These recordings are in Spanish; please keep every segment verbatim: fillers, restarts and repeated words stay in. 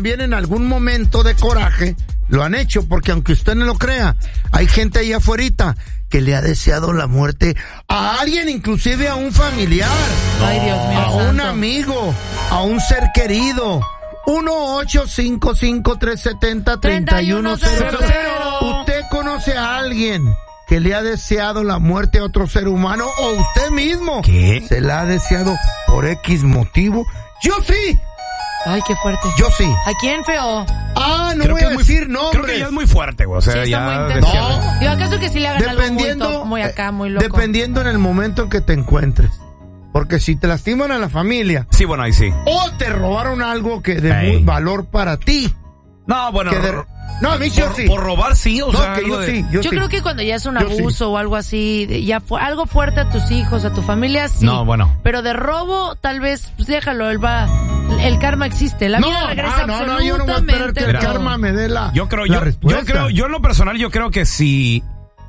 también en algún momento de coraje lo han hecho, porque aunque usted no lo crea, hay gente ahí afuera que le ha deseado la muerte a alguien, inclusive a un familiar. Ay, Dios mío, a santo. un amigo, a un ser querido. uno ocho cinco cinco tres siete cero tres uno cero cero. ¿Usted conoce a alguien que le ha deseado la muerte a otro ser humano, o usted mismo ¿Qué? se la ha deseado por X motivo? Yo sí. Ay, qué fuerte. Yo sí. ¿A quién, feo? Ah, no Creo voy que a es muy- decir nombres. Creo que ya es muy fuerte, güey. O sea, Sí, está ya. muy intenso. No. Digo, ¿acaso que si le hagan algo muy, Dependiendo, top, muy acá, muy loco? dependiendo en el momento en que te encuentres. Porque si te lastiman a la familia, Sí, bueno, ahí sí. o te robaron algo que de Ey. muy valor para ti. No, bueno. que de- ro- no, a mí yo por, sí. por robar sí, o no, sea, que algo yo de- sí. Yo, Yo sí. creo que cuando ya es un Yo sí. abuso o algo así, de- ya fue algo fuerte a tus hijos, a tu familia, sí. No, bueno. Pero de robo, tal vez, pues déjalo, él va. El karma existe, la No, vida regresa ah, no, no, yo no voy a esperar que el Mira. karma me dé la, Yo creo, la yo, respuesta. yo creo, yo en lo personal, yo creo que si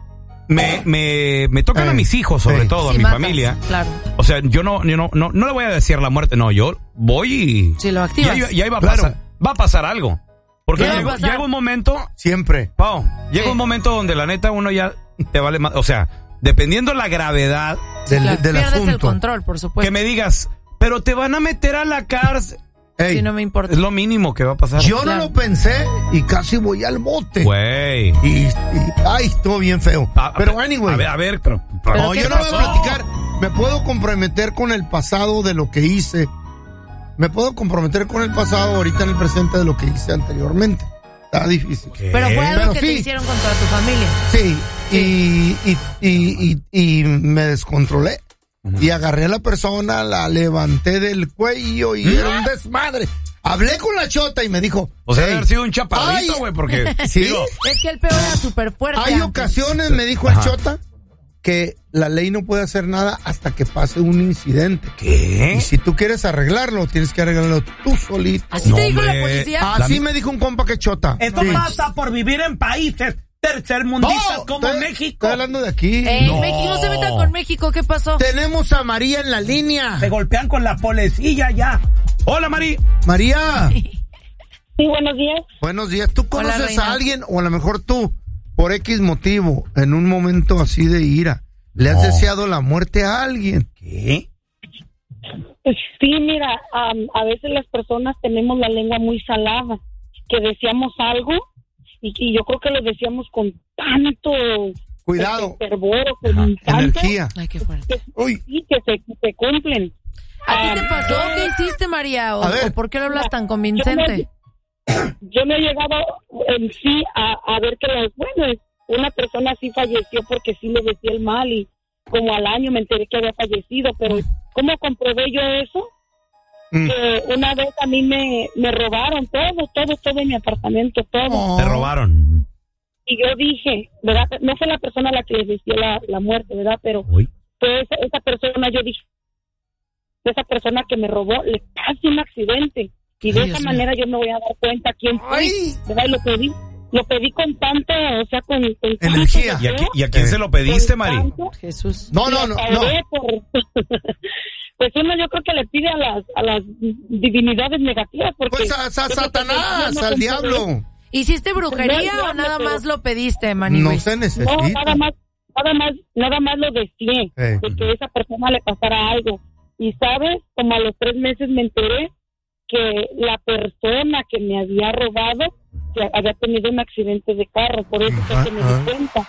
me, me, me tocan Ey. a mis hijos, sobre Ey. todo a Sí, mi matas, familia. Claro. O sea, yo no, yo no, no, no le voy a decir la muerte, no, yo voy y. Si lo y activas. ahí, y ahí va a Claro. pasar, va a pasar algo. Porque ¿Qué va a llega, pasar? llega un momento, Siempre. Pau, llega Sí. un momento donde la neta uno ya te vale más, o sea, dependiendo la gravedad, Del, Claro, del pierdes asunto. el control, por supuesto. que me digas, pero te van a meter a la cárcel. Ey, Si no me importa. Es lo mínimo que va a pasar. yo no Claro. lo pensé y casi voy al bote. Güey. Y, y- ay, estuvo bien feo. A- a- Pero anyway. A ver, a ver, pero. pero- Pero No, ¿qué yo no voy a pasó? platicar. Me puedo comprometer con el pasado de lo que hice. Me puedo comprometer con el pasado ahorita en el presente de lo que hice anteriormente. Está difícil. ¿Qué? Pero fue algo Pero que sí. te hicieron con toda tu familia. Sí, y, y, y, y, y me descontrolé. Y agarré a la persona, la levanté del cuello y era un desmadre. Hablé con la chota y me dijo... O sea, "Hey, debe haber sido un chaparrito, ay, güey, porque. Sí, digo, Es que el peor era súper fuerte. hay antes. ocasiones, me dijo Ajá. el chota, que la ley no puede hacer nada hasta que pase un incidente. ¿Qué? Y si tú quieres arreglarlo, tienes que arreglarlo tú solito. ¿Así No, te dijo la hombre. policía? Así me dijo un compa que chota. Esto Sí. pasa por vivir en países tercermundistas No, como estoy- México. Estoy hablando de aquí. Ey, No. México, no se metan con México, ¿qué pasó? Tenemos a María en la línea. Se golpean con la policía ya. Hola, Mari. María, Sí, buenos días. buenos días. ¿Tú Hola, conoces reina. a alguien, o a lo mejor tú, por X motivo, en un momento así de ira, le has No. deseado la muerte a alguien? ¿Qué? Pues sí, mira, am, a veces las personas tenemos la lengua muy salada, que deseamos algo y, y yo creo que lo deseamos con tanto Cuidado, este, fervor, con Ajá. tanto energía. Ay, qué fuerte. que, Uy, sí, que se, que se cumplen. ¿A ti te Ah, pasó? yo- ¿Qué hiciste, María? ¿O, A ver. o por qué lo hablas tan convincente? Yo no he llegado en sí a, a ver que las, bueno, una persona sí falleció porque sí le decía el mal y como al año me enteré que había fallecido, pero ¿cómo comprobé yo eso? Mm. Que una vez a mí me, me robaron todo, todo, todo en mi apartamento, todo. Oh. Te robaron. Y yo dije, ¿verdad? No fue la persona a la que le deseó la, la muerte, ¿verdad? Pero Uy. fue esa, esa persona, yo dije, esa persona que me robó, le pase un accidente. Y de Ay, esa Dios manera yo me voy a dar cuenta quién fue, Ay. ¿verdad? Y lo pedí, lo pedí con tanto, o sea, con, con tanto Energía. ¿Y a, deseo, qui- y a quién se lo pediste, con Mari? tanto, Jesús. No, no, no, lo no. pagué por- pues uno yo creo que le pide a las a las divinidades negativas porque Pues a, a yo creo que Satanás, yo no al comprobé- diablo. ¿Hiciste brujería No, o nada pero- más lo pediste, Manny? No Ruiz? se No, necesita. nada más, nada más, nada más lo deseé, Eh. de que a esa persona le pasara algo. Y sabes, como a los tres meses me enteré que la persona que me había robado que había tenido un accidente de carro, por eso fue que me Ajá. di cuenta.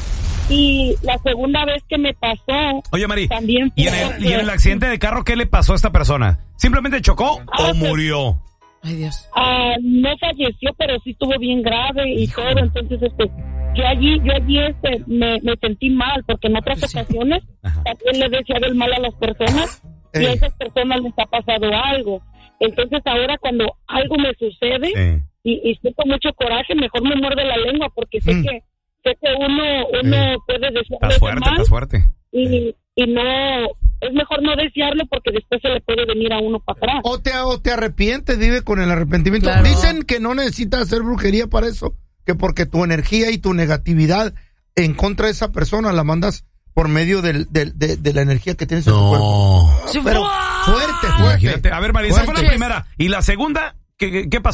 Y la segunda vez que me pasó, Oye, Mari. también ¿Y en, fue el, y en el que- accidente de carro qué le pasó a esta persona? ¿Simplemente chocó Ah, o pues- murió? Ay, Dios. Ah, no falleció, pero sí estuvo bien grave y Híjole. todo. Entonces, este, yo allí, yo allí, este, me, me sentí mal porque en otras Pues sí. ocasiones Ajá. también le decía el mal a las personas y a Ey. esas personas les ha pasado algo. Entonces, ahora cuando algo me sucede Sí. y, y siento mucho coraje, mejor me muerde la lengua porque sé Mm. que sé que uno uno Ey. puede Estás desearle fuerte, mal estás fuerte. y, y no es mejor no desearlo porque después se le puede venir a uno para atrás. O te, o te arrepientes, vive con el arrepentimiento. Claro. Dicen que no necesitas hacer brujería para eso, que porque tu energía y tu negatividad en contra de esa persona la mandas por medio del, del- de, de la energía que tienes en tu cuerpo. Sí, Pero ¡fua! fuerte, fuerte. Imagínate. A ver, Mari, esa fue la Fuerte. primera. ¿Y la segunda? ¿Qué, qué, qué pasó?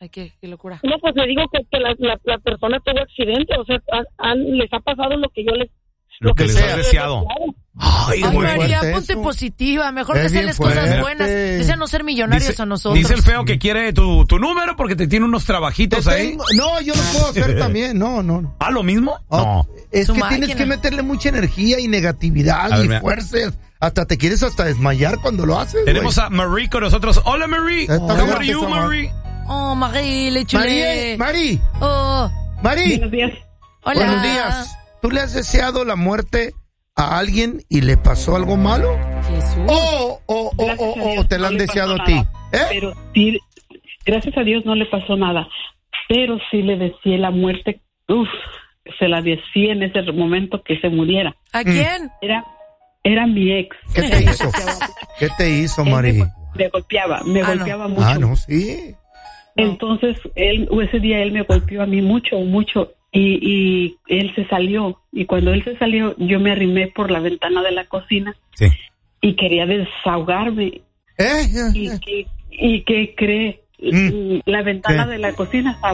Ay, qué, qué locura. No, pues le digo que, que la, la, la persona tuvo accidente, o sea, han, han- les ha pasado lo que yo les... Lo que les sea. has deseado. Ay, Ay, güey. María, fuerte ponte eso. positiva. Mejor Es bien desearles cosas fuerte. buenas. Deseanos ser millonarios Dice, a nosotros. dice el feo que quiere tu, tu número porque te tiene unos Te trabajitos ahí. tengo- no, yo lo puedo hacer también. No, no. no. ¿Ah, lo mismo? Oh, No. Es Su que tienes máquina. que meterle mucha energía y negatividad A ver, y mira. fuerzas. Hasta te quieres hasta desmayar cuando lo haces. Tenemos güey. a Marie con nosotros. Hola, Marie. Está How fuerte are you, esa Marie? Oh, Marie, le chulé. Mari, Mari, Oh, Mari. Buenos días. hola. Buenos días. ¿Tú le has deseado la muerte a alguien y le pasó algo malo? Jesús. ¿O, o, o, Gracias a o, o Dios te la no han le deseado pasó a ti? nada. ¿Eh? Pero sí, gracias a Dios no le pasó nada. Pero sí le deseé la muerte. Uf, se la deseé en ese momento que se muriera. ¿A quién? Era, era mi ex. ¿Qué te hizo? ¿Qué te hizo, Él me, Mari? go- me golpeaba, me Ah, no. golpeaba mucho. Ah, no, sí. Entonces, él, ese día él me golpeó a mí mucho, mucho, y, y él se salió. Y cuando él se salió, yo me arrimé por la ventana de la cocina Sí. y quería desahogarme. ¿Eh? ¿Y que y qué cree? Mm. La ventana ¿Qué? de la cocina estaba